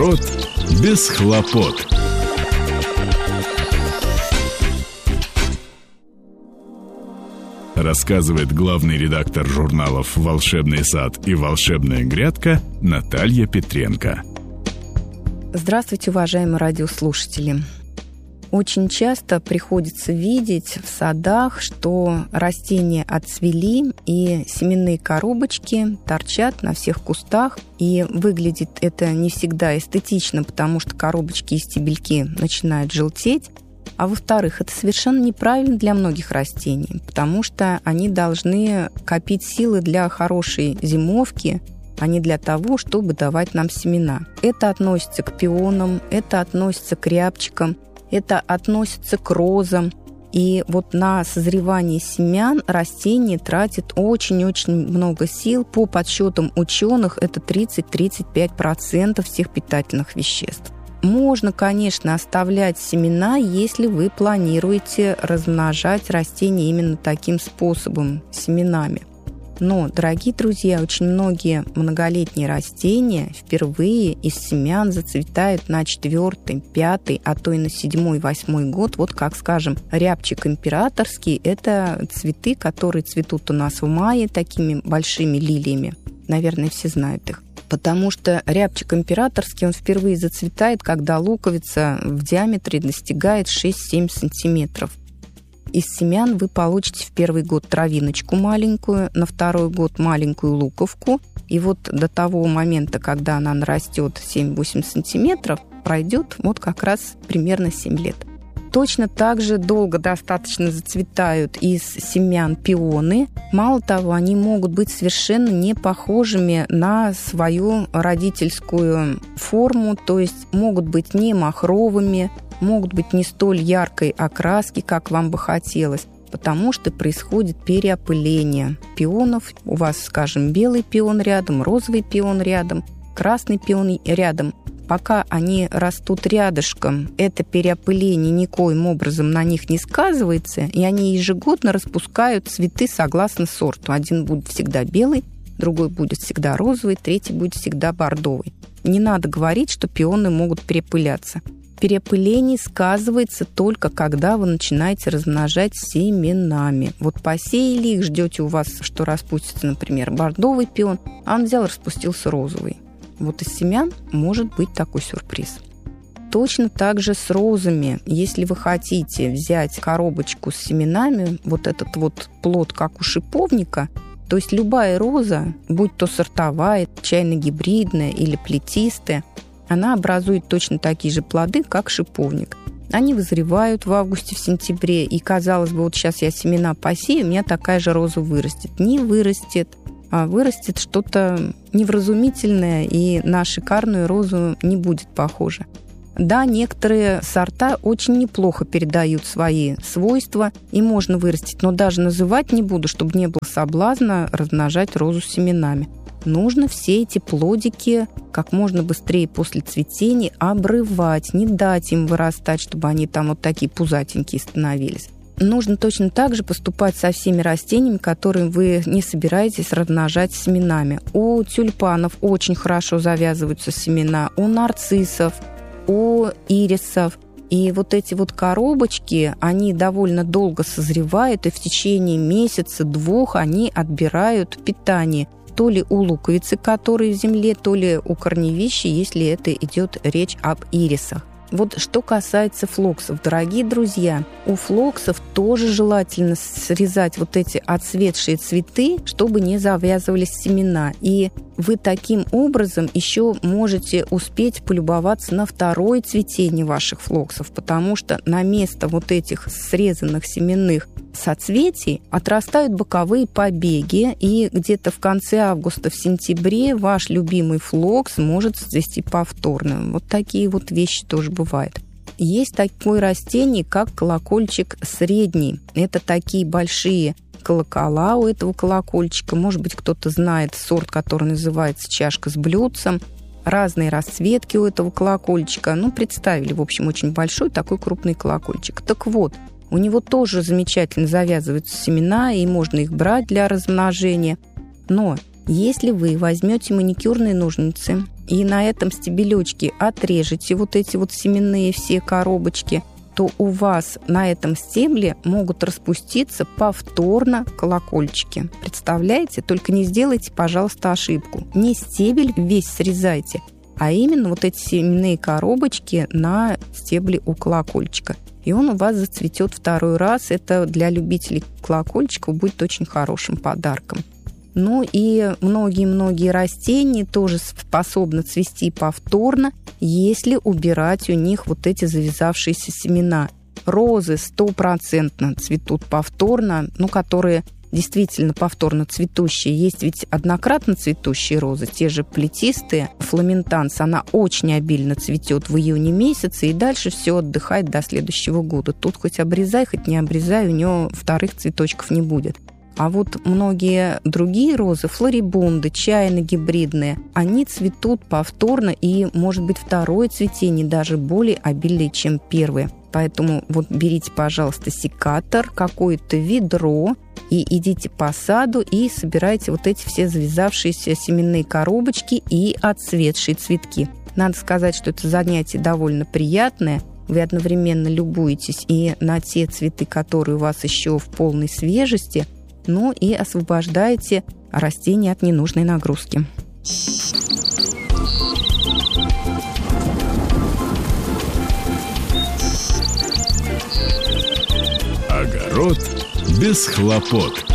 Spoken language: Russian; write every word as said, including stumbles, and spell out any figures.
Огород без хлопот. Рассказывает главный редактор журналов «Волшебный сад» и «Волшебная грядка» Наталья Петренко. Здравствуйте, уважаемые радиослушатели. Очень часто приходится видеть в садах, что растения отцвели, и семенные коробочки торчат на всех кустах. И выглядит это не всегда эстетично, потому что коробочки и стебельки начинают желтеть. А во-вторых, это совершенно неправильно для многих растений, потому что они должны копить силы для хорошей зимовки, а не для того, чтобы давать нам семена. Это относится к пионам, это относится к рябчикам, это относится к розам. И вот на созревание семян растение тратит очень-очень много сил. По подсчетам ученых, это тридцать-тридцать пять процентов всех питательных веществ. Можно, конечно, оставлять семена, если вы планируете размножать растения именно таким способом, семенами. Но, дорогие друзья, очень многие многолетние растения впервые из семян зацветают на четвертый, пятый, а то и на седьмой, восьмой год. Вот как, скажем, рябчик императорский – это цветы, которые цветут у нас в мае такими большими лилиями. Наверное, все знают их. Потому что рябчик императорский, он впервые зацветает, когда луковица в диаметре достигает шесть-семь сантиметров. Из семян вы получите в первый год травиночку маленькую, на второй год маленькую луковку. И вот до того момента, когда она нарастет семь-восемь сантиметров, пройдет вот как раз примерно семь лет. Точно так же долго достаточно зацветают из семян пионы. Мало того, они могут быть совершенно не похожими на свою родительскую форму, то есть могут быть не махровыми, могут быть не столь яркой окраски, как вам бы хотелось, потому что происходит переопыление пионов. У вас, скажем, белый пион рядом, розовый пион рядом, красный пион рядом. Пока они растут рядышком, это переопыление никоим образом на них не сказывается, и они ежегодно распускают цветы согласно сорту. Один будет всегда белый, другой будет всегда розовый, третий будет всегда бордовый. Не надо говорить, что пионы могут перепыляться. Переопыление сказывается только когда вы начинаете размножать семенами. Вот посеяли их, ждете у вас, что распустится, например, бордовый пион, а он взял, распустился розовый. Вот из семян может быть такой сюрприз. Точно так же с розами. Если вы хотите взять коробочку с семенами, вот этот вот плод, как у шиповника, то есть любая роза, будь то сортовая, чайно-гибридная или плетистая, она образует точно такие же плоды, как шиповник. Они вызревают в августе, в сентябре, и, казалось бы, вот сейчас я семена посею, у меня такая же роза вырастет. Не вырастет, а вырастет что-то невразумительное, и на шикарную розу не будет похоже. Да, некоторые сорта очень неплохо передают свои свойства, и можно вырастить, но даже называть не буду, чтобы не было соблазна размножать розу семенами. Нужно все эти плодики как можно быстрее после цветения обрывать, не дать им вырастать, чтобы они там вот такие пузатенькие становились. Нужно точно так же поступать со всеми растениями, которые вы не собираетесь размножать семенами. У тюльпанов очень хорошо завязываются семена, у нарциссов, у ирисов. И вот эти вот коробочки, они довольно долго созревают, и в течение месяца-двух они отбирают питание. То ли у луковицы, которые в земле, то ли у корневища, если это идет речь об ирисах. Вот что касается флоксов, дорогие друзья, у флоксов тоже желательно срезать вот эти отцветшие цветы, чтобы не завязывались семена. И вы таким образом еще можете успеть полюбоваться на второе цветение ваших флоксов, потому что на место вот этих срезанных семенных соцветий отрастают боковые побеги, и где-то в конце августа, в сентябре ваш любимый флокс может цвести повторно. Вот такие вот вещи тоже бывают. Есть такое растение, как колокольчик средний. Это такие большие колокола у этого колокольчика. Может быть, кто-то знает сорт, который называется чашка с блюдцем. Разные расцветки у этого колокольчика. Ну, представили, в общем, очень большой такой крупный колокольчик. Так вот, у него тоже замечательно завязываются семена, и можно их брать для размножения. Но если вы возьмете маникюрные ножницы и на этом стебелечке отрежете вот эти вот семенные все коробочки, то у вас на этом стебле могут распуститься повторно колокольчики. Представляете? Только не сделайте, пожалуйста, ошибку. Не стебель весь срезайте, а именно вот эти семенные коробочки на стебле у колокольчика. И он у вас зацветет второй раз. Это для любителей колокольчиков будет очень хорошим подарком. Ну и многие-многие растения тоже способны цвести повторно, если убирать у них вот эти завязавшиеся семена. Розы стопроцентно цветут повторно, ну, которые действительно повторно цветущие. Есть ведь однократно цветущие розы, те же плетистые. Фламентанс, она очень обильно цветет в июне месяце, и дальше все отдыхает до следующего года. Тут хоть обрезай, хоть не обрезай, у нее вторых цветочков не будет. А вот многие другие розы, флорибунды, чайно-гибридные, они цветут повторно, и, может быть, второе цветение даже более обильное, чем первое. Поэтому вот берите, пожалуйста, секатор, какое-то ведро, и идите по саду и собирайте вот эти все завязавшиеся семенные коробочки и отцветшие цветки. Надо сказать, что это занятие довольно приятное. Вы одновременно любуетесь и на те цветы, которые у вас еще в полной свежести, ну и освобождаете растения от ненужной нагрузки. Огород без хлопот.